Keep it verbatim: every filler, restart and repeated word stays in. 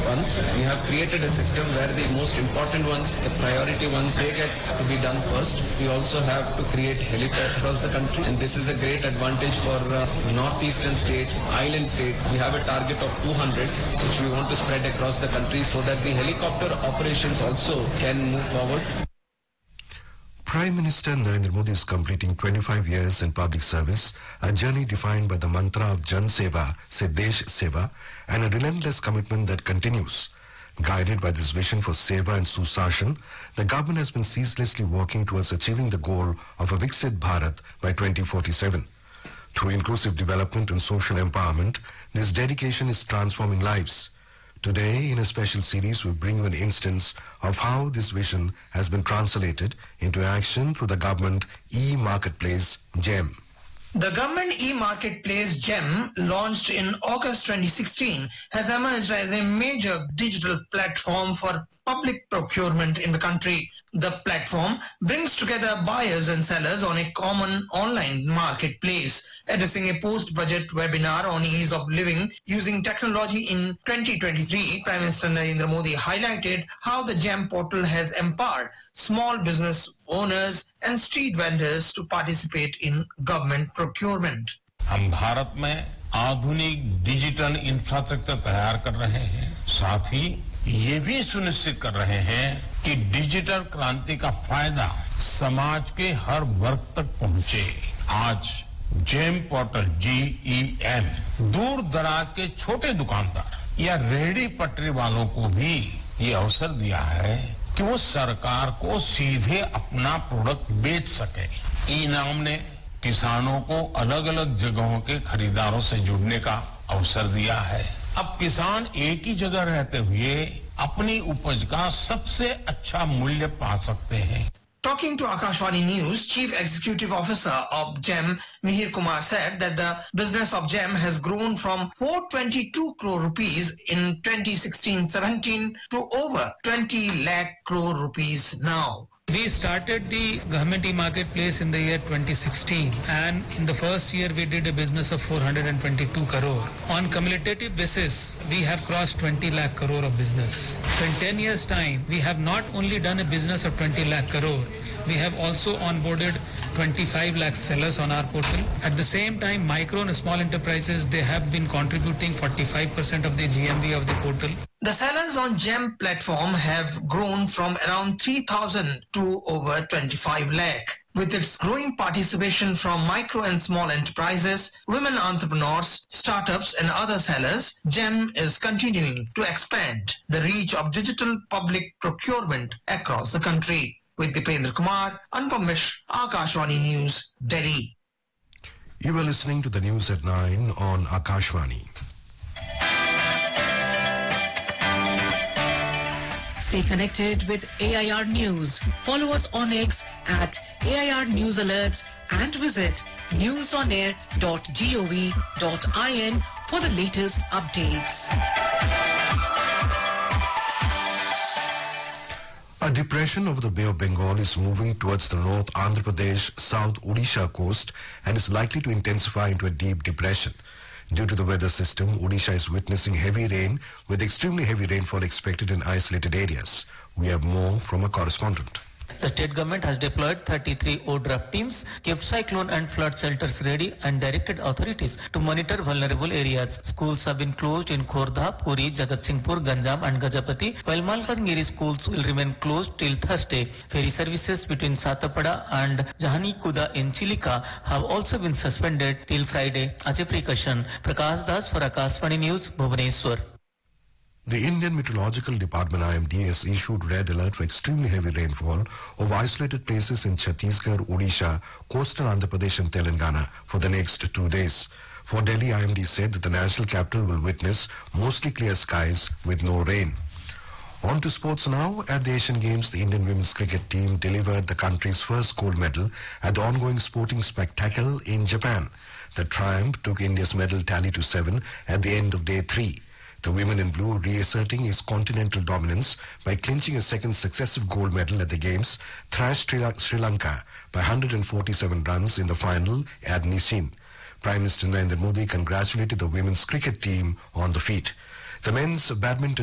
ones. We have created a system where the most important ones, the priority ones, they get to be done first. We also have to create helipads across the country, and this is a great advantage for uh, northeastern states, island states. We have a target of two hundred, which we want to spread across the country so that the helicopter operations also can move forward. Prime Minister Narendra Modi is completing twenty-five years in public service, a journey defined by the mantra of Jan Seva, se Desh Seva, and a relentless commitment that continues. Guided by this vision for Seva and Susashan, the government has been ceaselessly working towards achieving the goal of a Viksit Bharat by twenty forty-seven. Through inclusive development and social empowerment, this dedication is transforming lives. Today, in a special series, we bring you an instance of how this vision has been translated into action through the government e-marketplace, GEM. The government e-marketplace GEM, launched in August twenty sixteen, has emerged as a major digital platform for public procurement in the country. The platform brings together buyers and sellers on a common online marketplace. Addressing a post-budget webinar on ease of living using technology in twenty twenty-three, Prime Minister Narendra Modi highlighted how the GEM portal has empowered small business owners and street vendors to participate in government procurement. हम भारत में आधुनिक digital infrastructure तैयार कर रहे हैं, साथ ही ये भी सुनिश्चित कर रहे हैं कि डिजिटल क्रांति का फायदा समाज के हर वर्ग तक पहुंचे। आज जेम पोर्टल जी ई एम दूर दराज के छोटे दुकानदार या रेहड़ी पटरी वालों को भी ये अवसर दिया है कि वो सरकार को सीधे अपना प्रोडक्ट बेच सके। ई नाम ने किसानों को अलग अलग जगहों के खरीदारों से जुड़ने का अवसर दिया है। अब किसान एक ही जगह रहते हुए अपनी उपज का सबसे अच्छा मूल्य पा सकते हैं। Talking to Akashvani News, Chief Executive Officer of GEM, Mihir Kumar, said that the business of GEM has grown from four hundred twenty-two crore rupees in twenty sixteen seventeen to over twenty lakh crore rupees now. We started the government e-marketplace in the year twenty sixteen, and in the first year we did a business of four hundred twenty-two crore. On cumulative basis, we have crossed twenty lakh crore of business. So in ten years time, we have not only done a business of twenty lakh crore, we have also onboarded twenty-five lakh sellers on our portal. At the same time, micro and small enterprises, they have been contributing forty-five percent of the G M V of the portal. The sellers on GEM platform have grown from around three thousand to over twenty-five lakh. With its growing participation from micro and small enterprises, women entrepreneurs, startups and other sellers, GEM is continuing to expand the reach of digital public procurement across the country. With Dipendra Kumar, Anupam Mishra, Akashvani News, Delhi. You are listening to the news at nine on Akashvani. Stay connected with A I R News. Follow us on X at A I R News Alerts and visit newsonair dot gov dot in for the latest updates. A depression over the Bay of Bengal is moving towards the North Andhra Pradesh, South Odisha coast and is likely to intensify into a deep depression. Due to the weather system, Odisha is witnessing heavy rain with extremely heavy rainfall expected in isolated areas. We have more from a correspondent. The state government has deployed thirty-three O D R A F teams, kept cyclone and flood shelters ready and directed authorities to monitor vulnerable areas. Schools have been closed in Khordha, Puri, Jagatsinghpur, Ganjam and Gajapati, while Malkangiri schools will remain closed till Thursday. Ferry services between Satapada and Jahani Kuda in Chilika have also been suspended till Friday as a precaution. Prakash Das for Akashvani News, Bhubaneswar. The Indian Meteorological Department I M D has issued red alert for extremely heavy rainfall over isolated places in Chhattisgarh, Odisha, coastal Andhra Pradesh and Telangana for the next two days. For Delhi, I M D said that the national capital will witness mostly clear skies with no rain. On to sports now. At the Asian Games, the Indian women's cricket team delivered the country's first gold medal at the ongoing sporting spectacle in Japan. The triumph took India's medal tally to seven at the end of day three. The women in blue reasserting its continental dominance by clinching a second successive gold medal at the Games, thrashed Sri Lanka by one hundred forty-seven runs in the final at Nissin. Prime Minister Narendra Modi congratulated the women's cricket team on the feat. The men's badminton